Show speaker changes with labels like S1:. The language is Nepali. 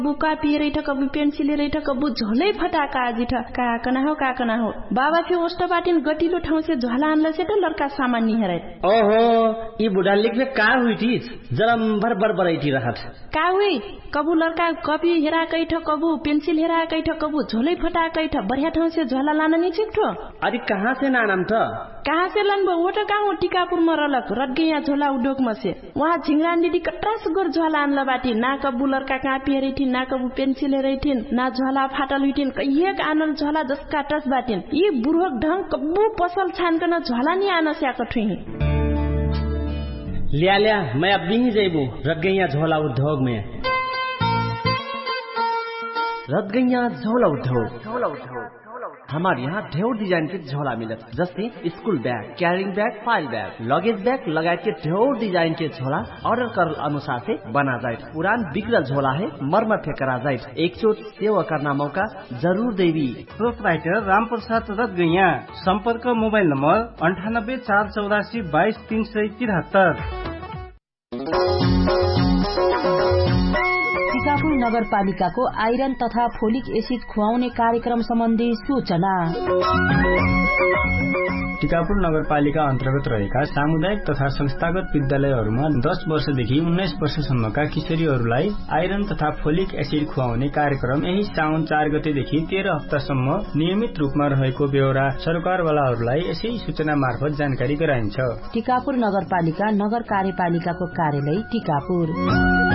S1: बुका पिए ठ कबु पेन्सिल रे ठ कबु झोलै फटाका आजि ठ काकना हो बाबा फे ओस्ट बाटिन गटिलो ठाउँ से झोला आनला से त लड़का सामान नि हेरै
S2: ओहो ई बुढा लिखले का हुई थी जरा भर बरैठी रहत
S1: का हुई कबु लड़का कपी हेरा कै ठ कबु पेन्सिल हेरा कै ठ कबु झोलै फटाकै ठ बढ़िया ठाउँ से झोला लान नि छिक्ठो
S2: अरे कहाँ से नानम त
S1: कहाँ से लनबो वो त गाउँ टिकापुर म रलक रटगैया झोला उद्योग म से वहाँ झिंगरान दीदी कट्रास गोर झोला आनला बाटी ना कबु लड़का कापी हेरैठी ना कबु पेन्सिल हेरैठिन ना झोला फाटल हुइठिन कहिएक आनल झोला जसका टस बाटिन यी बुढोक ढंग कबु पसल छानकन झोला नि आन स्याक ठुही
S2: लिया मैं अब भी जैबू रटगैया झोला उद्योग में
S3: रटगैया झोला उद्योग हमारे यहाँ ढेर डिजाइन के झोला मिलत जस्तै school bag carrying bag file bag luggage bag लगायत के ढेर डिजाइन के झोला ऑर्डर करल अनुसार से बना जाए पुरान बिगड़ल झोला है मरम्मत करा जाए एक चोट सेवा करना मौका जरूर देवी
S4: प्रोपराइटर रामप्रसाद रटगैया संपर्क मोबाइल नंबर 9848222373
S5: टिकापुर नगरपालिकाको आइरन तथा फोलिक एसिड खुवाउने कार्यक्रम सम्बन्धी सूचना
S6: टिकापुर नगरपालिका अन्तर्गत रहेका सामुदायिक तथा संस्थागत विद्यालयहरूमा 10 वर्षदेखि 19 वर्षसम्मका किशोरीहरूलाई आइरन तथा फोलिक एसिड खुवाउने कार्यक्रम यही साउन 4 गतेदेखि 13 हप्तासम्म नियमित रूपमा रहेको बेहोरा सरकारवालाहरूलाई यसै सूचना मार्फत जानकारी गराइन्छ।
S5: टिकापुर नगरपालिका नगर कार्यपालिकाको कार्यालय टिकापुर।